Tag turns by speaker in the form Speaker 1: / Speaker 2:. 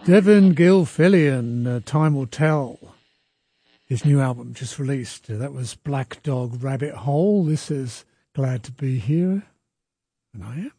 Speaker 1: Devin Gilfillian, Time Will Tell, his new album just released. That was Black Dog Rabbit Hole. This is Glad to Be Here, and I am.